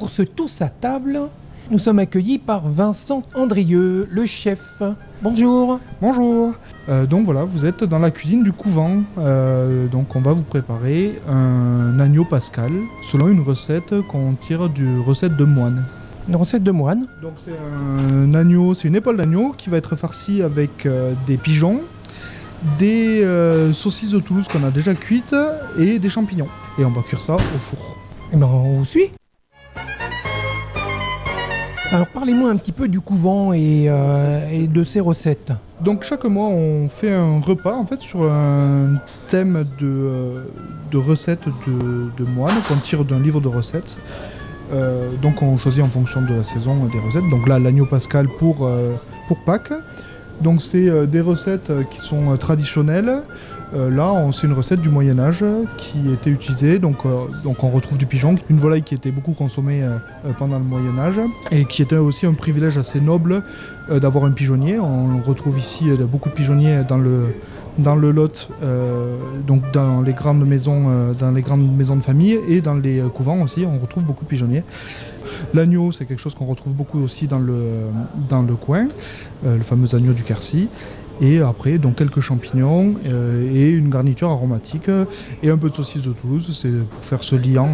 pour ce tous à table, nous sommes accueillis par Vincent Andrieux, le chef. Bonjour. Bonjour. Donc voilà, vous êtes dans la cuisine du couvent. Donc on va vous préparer un agneau pascal selon une recette qu'on tire du recette de moine. Une recette de moine. Donc c'est un agneau, c'est une épaule d'agneau qui va être farcie avec des pigeons, des saucisses de Toulouse qu'on a déjà cuites et des champignons. Et on va cuire ça au four. Eh ben, on vous suit. Alors parlez-moi un petit peu du couvent et de ses recettes. Donc chaque mois on fait un repas en fait sur un thème de recettes de moine qu'on tire d'un livre de recettes. Donc on choisit en fonction de la saison des recettes. Donc là l'agneau pascal pour Pâques. Donc c'est des recettes qui sont traditionnelles. Là, c'est une recette du Moyen-Âge qui était utilisée. Donc on retrouve du pigeon, une volaille qui était beaucoup consommée pendant le Moyen-Âge et qui était aussi un privilège assez noble d'avoir un pigeonnier. On retrouve ici beaucoup de pigeonniers dans le Lot, donc dans les grandes maisons de famille et dans les couvents aussi. On retrouve beaucoup de pigeonniers. L'agneau, c'est quelque chose qu'on retrouve beaucoup aussi dans le coin, le fameux agneau du Quercy. Et après, donc quelques champignons et une garniture aromatique et un peu de saucisse de Toulouse. C'est pour faire ce liant,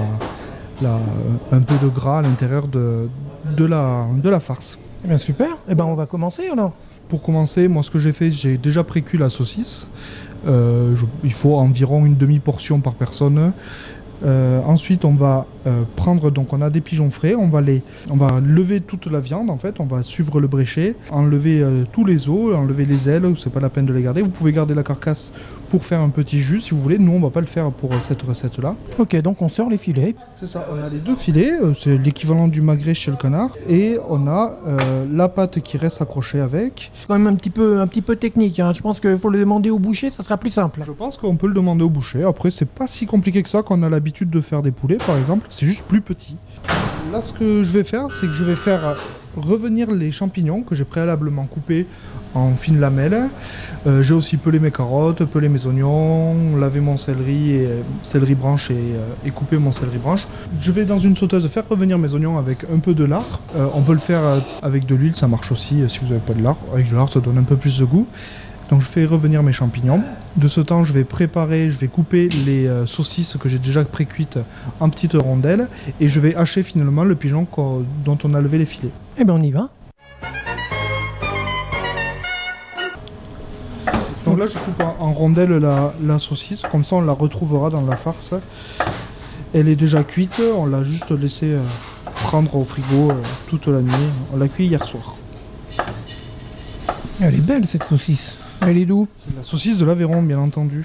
un peu de gras à l'intérieur de la farce. Eh bien super, eh ben on va commencer alors. Pour commencer, moi ce que j'ai fait, j'ai déjà précuit la saucisse. Il faut environ une demi-portion par personne. Ensuite on va prendre, donc on a des pigeons frais, on va lever toute la viande en fait, on va suivre le bréchet, enlever tous les os, enlever les ailes, c'est pas la peine de les garder, vous pouvez garder la carcasse pour faire un petit jus si vous voulez, nous on va pas le faire pour cette recette là. Ok, donc on sort les filets. C'est ça, on a les deux filets, c'est l'équivalent du magret chez le canard, et on a la pâte qui reste accrochée avec. C'est quand même un petit peu technique, hein. Je pense qu'il faut le demander au boucher, ça sera plus simple. Je pense qu'on peut le demander au boucher, après c'est pas si compliqué que ça quand on a l'habitude de faire des poulets par exemple, c'est juste plus petit. Là ce que je vais faire, c'est que je vais faire revenir les champignons que j'ai préalablement coupés en fines lamelles. J'ai aussi pelé mes carottes, pelé mes oignons, lavé mon céleri branche et coupé mon céleri branche. Je vais dans une sauteuse faire revenir mes oignons avec un peu de lard. On peut le faire avec de l'huile, ça marche aussi si vous n'avez pas de lard. Avec du lard ça donne un peu plus de goût. Donc je fais revenir mes champignons. De ce temps, je vais couper les saucisses que j'ai déjà pré-cuites en petites rondelles et je vais hacher finalement le pigeon dont on a levé les filets. Eh ben on y va. Donc là, je coupe en rondelles la saucisse, comme ça on la retrouvera dans la farce. Elle est déjà cuite, on l'a juste laissée prendre au frigo toute la nuit. On l'a cuit hier soir. Elle est belle cette saucisse. Elle est d'où ? C'est la saucisse de l'Aveyron, bien entendu.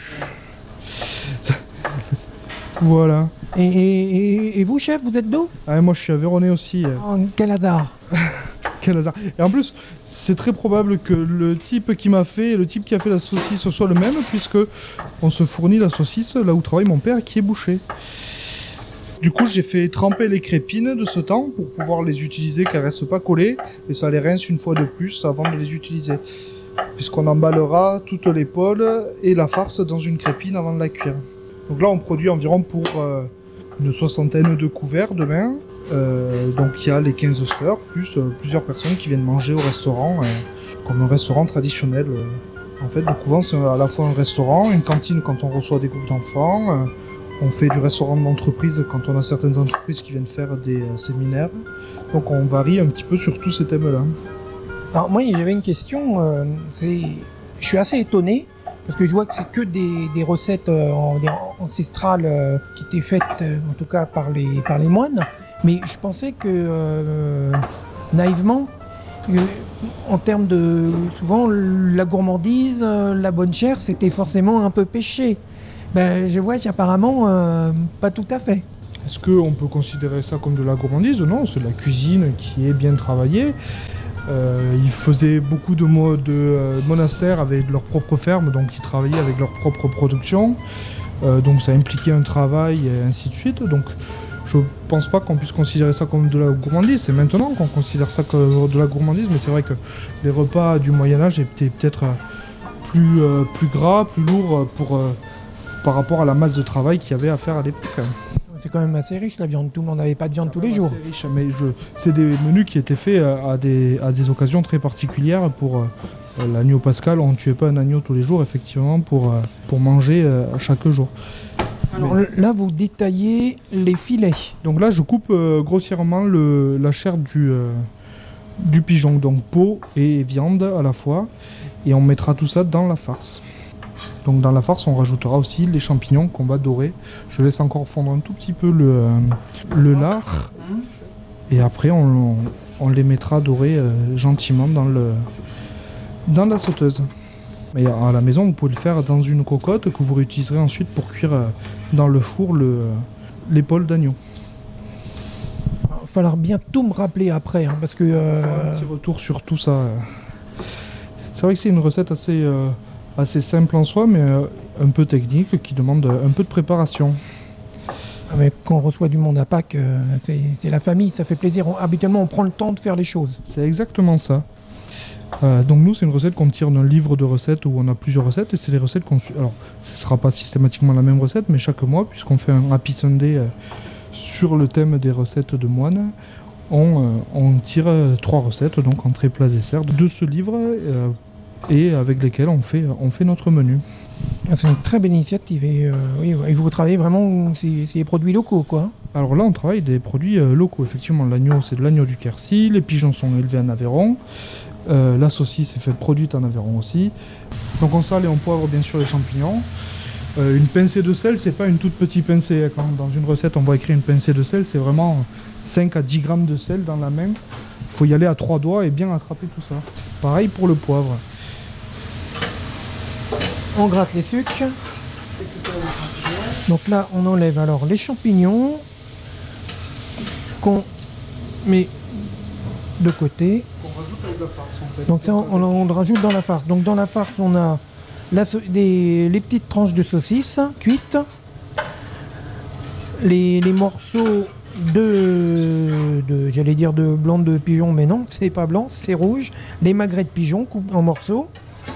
Voilà. Et vous, chef, vous êtes d'où ? Ah, moi, je suis aveyronnais aussi. Oh, quel hasard. Quel hasard. Et en plus, c'est très probable que le type qui a fait la saucisse soit le même, puisque on se fournit la saucisse là où travaille mon père, qui est boucher. Du coup, j'ai fait tremper les crépines de ce temps pour pouvoir les utiliser, qu'elles ne restent pas collées, et ça les rince une fois de plus avant de les utiliser. Puisqu'on emballera toute l'épaule et la farce dans une crépine avant de la cuire. Donc là, on produit environ pour une soixantaine de couverts demain. Donc il y a les 15 sœurs, plus plusieurs personnes qui viennent manger au restaurant, comme un restaurant traditionnel. En fait, le couvent, c'est à la fois un restaurant, une cantine quand on reçoit des groupes d'enfants. On fait du restaurant d'entreprise quand on a certaines entreprises qui viennent faire des séminaires. Donc on varie un petit peu sur tous ces thèmes-là. Alors moi j'avais une question, je suis assez étonné parce que je vois que c'est que des recettes ancestrales qui étaient faites en tout cas par les moines, mais je pensais que naïvement, en termes de souvent la gourmandise, la bonne chair, c'était forcément un peu péché. Ben je vois qu'apparemment pas tout à fait. Est-ce qu'on peut considérer ça comme de la gourmandise ? Non, c'est de la cuisine qui est bien travaillée. Ils faisaient beaucoup de monastères avec leur propre ferme, donc ils travaillaient avec leur propre production. Donc ça impliquait un travail et ainsi de suite. Donc je pense pas qu'on puisse considérer ça comme de la gourmandise. C'est maintenant qu'on considère ça comme de la gourmandise, mais c'est vrai que les repas du Moyen-Âge étaient peut-être plus gras, plus lourds par rapport à la masse de travail qu'il y avait à faire à l'époque. c'est quand même assez riche la viande. Tout le monde n'avait pas de viande tous les jours. C'est riche, mais c'est des menus qui étaient faits à des occasions très particulières. Pour l'agneau pascal, on ne tuait pas un agneau tous les jours, effectivement, pour manger chaque jour. Alors là, vous détaillez les filets. Donc là, je coupe grossièrement la chair du pigeon, donc peau et viande à la fois, et on mettra tout ça dans la farce. Donc dans la farce, on rajoutera aussi les champignons qu'on va dorer. Je laisse encore fondre un tout petit peu le lard, et après on les mettra dorer gentiment dans la sauteuse. Mais à la maison, vous pouvez le faire dans une cocotte que vous réutiliserez ensuite pour cuire dans le four l'épaule d'agneau. Il va falloir bien tout me rappeler après, hein, parce que... Un petit retour sur tout ça. C'est vrai que c'est une recette assez simple en soi, mais un peu technique, qui demande un peu de préparation. Mais quand on reçoit du monde à Pâques, c'est la famille, ça fait plaisir. Habituellement, on prend le temps de faire les choses. C'est exactement ça. Donc nous, c'est une recette qu'on tire d'un livre de recettes où on a plusieurs recettes, et c'est les recettes qu'on suit. Alors, ce ne sera pas systématiquement la même recette, mais chaque mois, puisqu'on fait un Happy Sunday sur le thème des recettes de moine, on tire 3 recettes, donc entrée, plat, dessert, de ce livre, et avec lesquels on fait notre menu. C'est une très belle initiative. Et, oui, et vous travaillez vraiment, c'est des produits locaux, quoi. Alors là, on travaille des produits locaux. Effectivement, l'agneau, c'est de l'agneau du Quercy. Les pigeons sont élevés en Aveyron. La saucisse est produite en Aveyron aussi. Donc on sale et on poivre bien sûr les champignons. Une pincée de sel, c'est pas une toute petite pincée. Quand dans une recette, on va écrire une pincée de sel, c'est vraiment 5 à 10 grammes de sel dans la main. Il faut y aller à 3 doigts et bien attraper tout ça. Pareil pour le poivre. On gratte les sucres. Donc là, on enlève alors les champignons qu'on met de côté. On rajoute avec la farce en fait. Donc ça, on le rajoute dans la farce. Donc dans la farce, on a les petites tranches de saucisses cuites, les morceaux j'allais dire de blanc de pigeon, mais non, c'est pas blanc, c'est rouge. Les magrets de pigeon coupés en morceaux.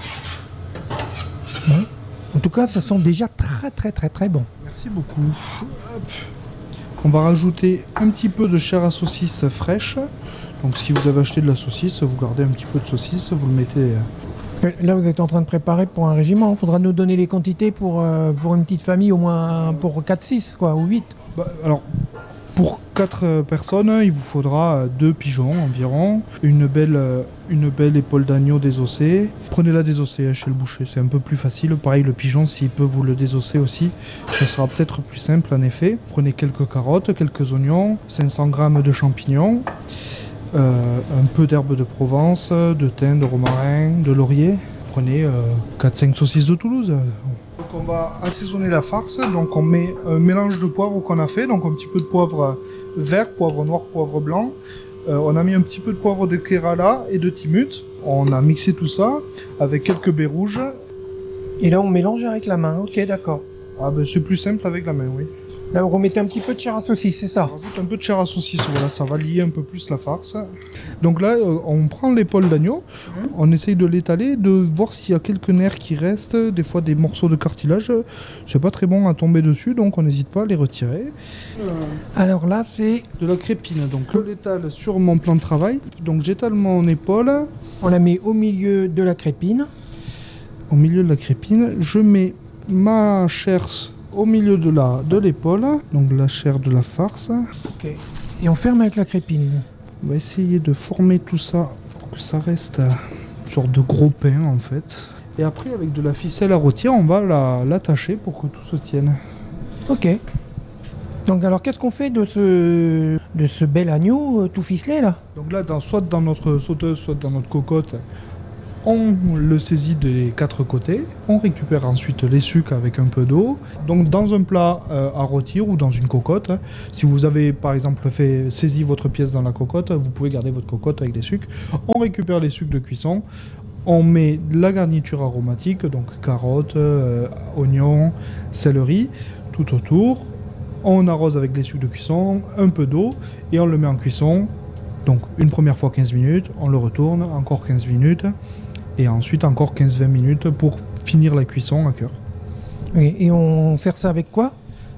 Bon. En tout cas, ça sent déjà très très très très bon. Merci beaucoup. Hop. On va rajouter un petit peu de chair à saucisse fraîche. Donc si vous avez acheté de la saucisse, vous gardez un petit peu de saucisse, vous le mettez... Là, vous êtes en train de préparer pour un régiment. Il faudra nous donner les quantités pour une petite famille, au moins pour 4-6, quoi, ou 8. Alors, pour 4 personnes, il vous faudra 2 pigeons environ, une belle épaule d'agneau désossée. Prenez-la désossée chez le boucher, c'est un peu plus facile. Pareil, le pigeon, s'il peut vous le désosser aussi, ça sera peut-être plus simple en effet. Prenez quelques carottes, quelques oignons, 500 g de champignons, un peu d'herbe de Provence, de thym, de romarin, de laurier. Prenez 4-5 saucisses de Toulouse. Donc on va assaisonner la farce, donc on met un mélange de poivre qu'on a fait, donc un petit peu de poivre vert, poivre noir, poivre blanc. On a mis un petit peu de poivre de Kerala et de Timut. On a mixé tout ça avec quelques baies rouges. Et là on mélange avec la main, ok d'accord. Ah ben c'est plus simple avec la main, oui. Là vous remettez un petit peu de chair à saucisse, c'est ça? On rajoute un peu de chair à saucisse, voilà, ça va lier un peu plus la farce. Donc là, on prend l'épaule d'agneau, on essaye de l'étaler, de voir s'il y a quelques nerfs qui restent, des fois des morceaux de cartilage. C'est pas très bon à tomber dessus, donc on n'hésite pas à les retirer. Alors là, c'est de la crépine, donc je l'étale sur mon plan de travail. Donc j'étale mon épaule. On la met au milieu de la crépine. Au milieu de la crépine, je mets ma chair au milieu de l'épaule, donc la chair de la farce. Ok. Et on ferme avec la crépine. On va essayer de former tout ça pour que ça reste une sorte de gros pain en fait. Et après, avec de la ficelle à rôtir, on va l'attacher pour que tout se tienne. Ok. Donc alors, qu'est-ce qu'on fait de ce bel agneau tout ficelé là? Donc là, soit dans notre sauteuse, soit dans notre cocotte, on le saisit des 4 côtés, on récupère ensuite les sucs avec un peu d'eau. Donc dans un plat à rôtir ou dans une cocotte, si vous avez par exemple saisi votre pièce dans la cocotte, vous pouvez garder votre cocotte avec les sucs. On récupère les sucs de cuisson, on met de la garniture aromatique, donc carottes, oignons, céleri, tout autour. On arrose avec les sucs de cuisson, un peu d'eau et on le met en cuisson. Donc une première fois 15 minutes, on le retourne, encore 15 minutes. Et ensuite encore 15-20 minutes pour finir la cuisson à cœur. Et on sert ça avec quoi?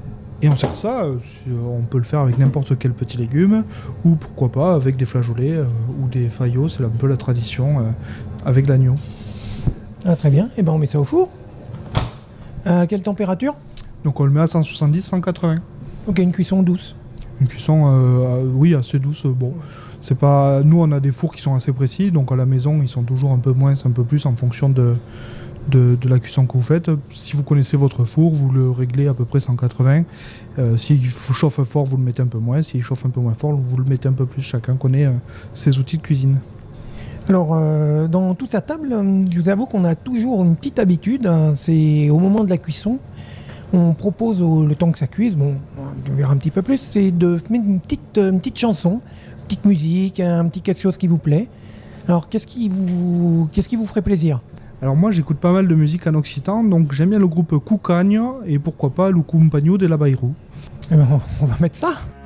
Et on sert ça, on peut le faire avec n'importe quel petit légume, ou pourquoi pas avec des flageolets ou des faillots, c'est un peu la tradition avec l'agneau. Ah, très bien, et ben on met ça au four. À quelle température? Donc on le met à 170-180. Ok, une cuisson douce. Une cuisson, oui, assez douce. Bon, c'est pas. Nous, on a des fours qui sont assez précis, donc à la maison, ils sont toujours un peu moins, un peu plus en fonction de la cuisson que vous faites. Si vous connaissez votre four, vous le réglez à peu près 180. S'il chauffe fort, vous le mettez un peu moins. S'il chauffe un peu moins fort, vous le mettez un peu plus. Chacun connaît ses outils de cuisine. Alors, dans toute sa table, je vous avoue qu'on a toujours une petite habitude. C'est au moment de la cuisson, on propose le temps que ça cuise, bon, on verra un petit peu plus, c'est de mettre une petite chanson, une petite musique, un petit quelque chose qui vous plaît. Alors, qu'est-ce qui vous ferait plaisir? Alors moi, j'écoute pas mal de musique en occitan, donc j'aime bien le groupe Cucagno et pourquoi pas le Compagno de la Bairro. Eh ben, on va mettre ça.